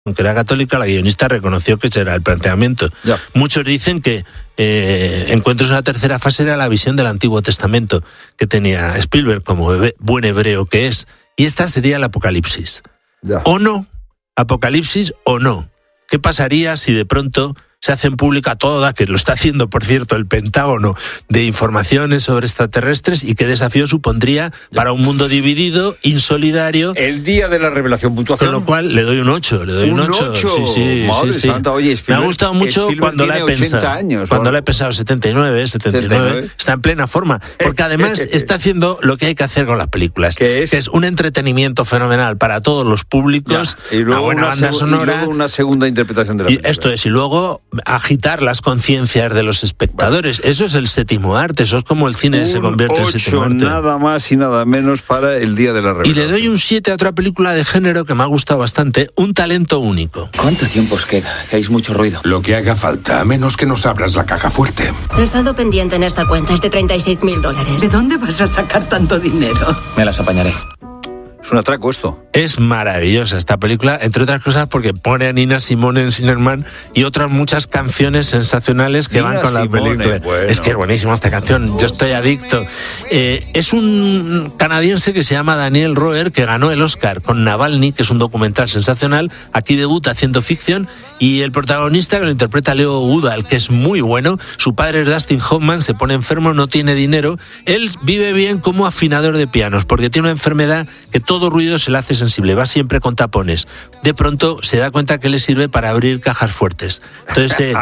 aunque era católica, la guionista reconoció que ese era el planteamiento. Ya. Muchos dicen que Encuentros en la tercera fase era la visión del Antiguo Testamento que tenía Spielberg como buen hebreo que es, y esta sería el Apocalipsis. Ya. ¿O no? ¿Apocalipsis o no? ¿Qué pasaría si de pronto se hacen pública toda, que lo está haciendo, por cierto, el Pentágono, de informaciones sobre extraterrestres, y qué desafío supondría para un mundo dividido, insolidario? El día de la revelación, puntuación. Con lo cual le doy un 8, ¿Un 8? Sí. Madre santa, oye, me ha gustado mucho cuando la he pensado. Años, cuando la he pensado, 79, está en plena forma, porque además está haciendo lo que hay que hacer con las películas, que es un entretenimiento fenomenal para todos los públicos, y luego una buena banda sonora, y luego una segunda interpretación de la película. Esto es, y luego agitar las conciencias de los espectadores. Bueno, eso es el séptimo arte, eso es como el cine se convierte en séptimo arte. Nada más y nada menos para el día de la revelación. Y le doy un 7 a otra película de género que me ha gustado bastante, Un talento único. ¿Cuánto tiempo os queda? Hacéis mucho ruido. Lo que haga falta, a menos que nos abras la caja fuerte. El saldo pendiente en esta cuenta es de $36.000. ¿De dónde vas a sacar tanto dinero? Me las apañaré. Es un atraco esto. Es maravillosa esta película, entre otras cosas porque pone a Nina Simone en Sinnerman y otras muchas canciones sensacionales que van con la película. Bueno. Es que es buenísima esta canción, yo estoy adicto. Es un canadiense que se llama Daniel Roher, que ganó el Oscar con Navalny, que es un documental sensacional. Aquí debuta haciendo ficción, y el protagonista, que lo interpreta Leo Goodall, que es muy bueno. Su padre es Dustin Hoffman, se pone enfermo, no tiene dinero. Él vive bien como afinador de pianos, porque tiene una enfermedad que todo ruido se le hace sensible, va siempre con tapones. De pronto se da cuenta que le sirve para abrir cajas fuertes. Entonces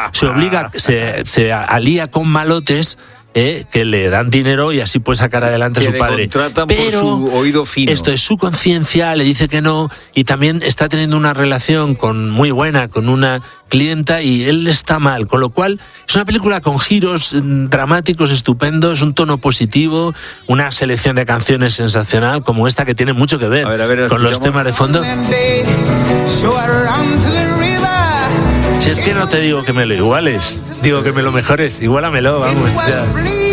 se alía con malotes que le dan dinero y así puede sacar adelante a su padre. Contratan pero por su oído fino. Esto es su conciencia, le dice que no, y también está teniendo una relación muy buena con una clienta y él está mal, con lo cual es una película con giros dramáticos estupendos, un tono positivo, una selección de canciones sensacional como esta, que tiene mucho que ver con los temas de fondo. Si es que no te digo que me lo iguales, digo que me lo mejores, igualamelo, vamos. Ya.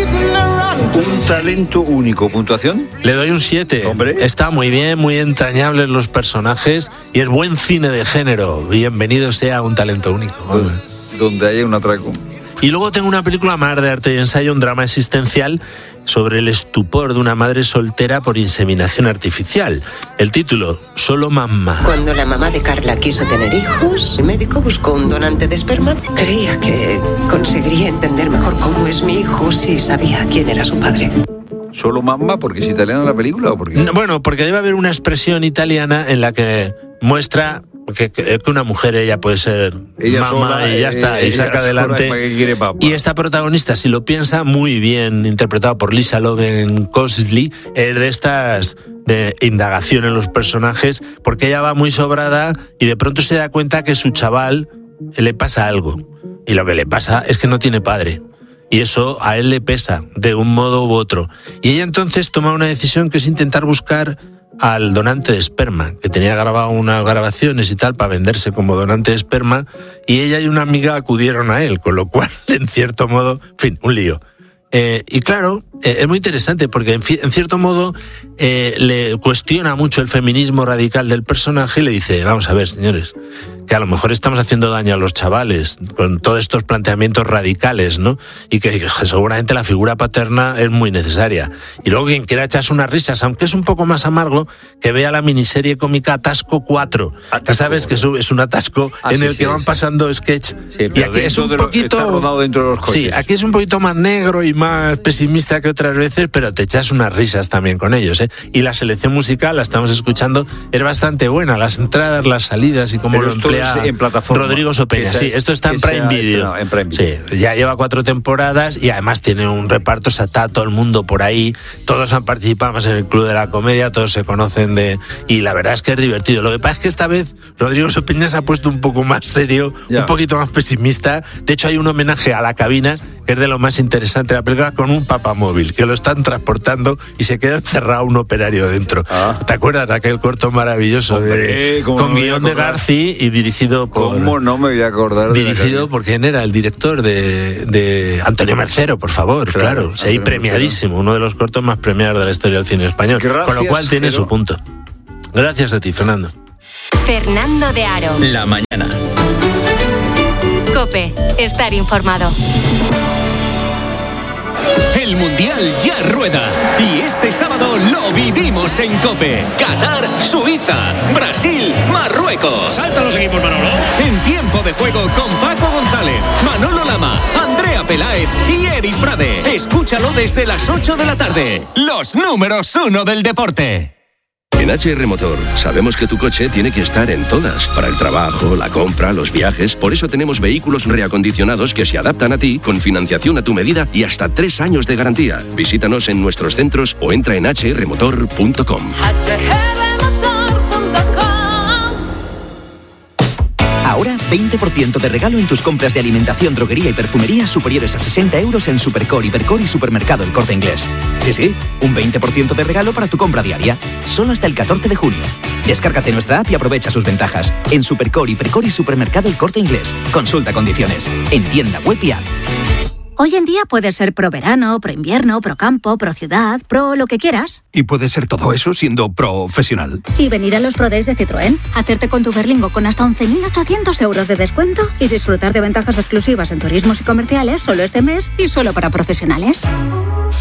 Un talento único, ¿puntuación? Le doy un 7. Hombre. Está muy bien, muy entrañables los personajes y es buen cine de género. Bienvenido sea Un talento único. Donde haya un atraco. Y luego tengo una película más de arte y ensayo, un drama existencial sobre el estupor de una madre soltera por inseminación artificial. El título, Solo mamá. Cuando la mamá de Carla quiso tener hijos, el médico buscó un donante de esperma. Creía que conseguiría entender mejor cómo es mi hijo si sabía quién era su padre. ¿Solo mamá porque es italiana la película o por qué? No, bueno, porque debe haber una expresión italiana en la que muestra que una mujer ella puede ser mamá sola, y ya está, y saca adelante. Y esta protagonista, si lo piensa, muy bien interpretado por Lisa Loven-Cossley, es de estas de indagación en los personajes, porque ella va muy sobrada y de pronto se da cuenta que su chaval le pasa algo, y lo que le pasa es que no tiene padre. Y eso a él le pesa, de un modo u otro. Y ella entonces toma una decisión que es intentar buscar al donante de esperma, que tenía grabado unas grabaciones y tal para venderse como donante de esperma, y ella y una amiga acudieron a él, con lo cual, en cierto modo, en fin, un lío. Y claro, es muy interesante porque en cierto modo le cuestiona mucho el feminismo radical del personaje y le dice, vamos a ver, señores, que a lo mejor estamos haciendo daño a los chavales con todos estos planteamientos radicales, ¿no? Y que seguramente la figura paterna es muy necesaria. Y luego quien quiera echarse unas risas, aunque es un poco más amargo, que vea la miniserie cómica Atasco 4. Que sabes que es un atasco en el que van pasando sketch. Sí, y aquí es un poquito... Está rodado dentro de los coches. Sí, aquí es un poquito más negro y más pesimista que otras veces, pero te echas unas risas también con ellos, ¿eh? Y la selección musical, la estamos escuchando, es bastante buena. Las entradas, las salidas y cómo lo emplea en plataforma. Rodrigo Sopeña. Sí, esto está en Prime Video. Sí, ya lleva 4 temporadas y además tiene un reparto, está todo el mundo por ahí, todos han participado más en el Club de la Comedia, todos se conocen y la verdad es que es divertido. Lo que pasa es que esta vez Rodrigo Sopeña se ha puesto un poco más serio, un poquito más pesimista. De hecho hay un homenaje a La Cabina, que es de lo más interesante de la película, con un papamóvil, que lo están transportando y se queda encerrado un operario dentro. ¿Te acuerdas de aquel corto maravilloso con guión de García y dirigido por... ¿Cómo no me voy a acordar? Dirigido por quien era el director de Antonio Mercero, por favor, claro. Ahí premiadísimo, uno de los cortos más premiados de la historia del cine español. Gracias, con lo cual tiene su punto. Gracias a ti, Fernando. Fernando de Aro. La mañana. COPE. Estar informado. El Mundial ya rueda y este sábado lo vivimos en COPE. Qatar, Suiza, Brasil, Marruecos. Saltan los equipos, Manolo. En tiempo de juego con Paco González, Manolo Lama, Andrea Peláez y Eri Frade. Escúchalo desde las 8 de la tarde. Los números 1 del deporte. En HR Motor sabemos que tu coche tiene que estar en todas, para el trabajo, la compra, los viajes. Por eso tenemos vehículos reacondicionados que se adaptan a ti, con financiación a tu medida y hasta 3 años de garantía. Visítanos en nuestros centros o entra en hrmotor.com. Ahora, 20% de regalo en tus compras de alimentación, droguería y perfumería superiores a 60 euros en Supercore, Hipercore y Supermercado El Corte Inglés. Sí, un 20% de regalo para tu compra diaria. Solo hasta el 14 de junio. Descárgate nuestra app y aprovecha sus ventajas. En Supercore, Hipercore y Supermercado El Corte Inglés. Consulta condiciones. En tienda web y app. Hoy en día puedes ser pro verano, pro invierno, pro campo, pro ciudad, pro lo que quieras. Y puede ser todo eso siendo profesional. Y venir a los Pro Days de Citroën, hacerte con tu Berlingo con hasta 11.800 euros de descuento y disfrutar de ventajas exclusivas en turismos y comerciales solo este mes y solo para profesionales.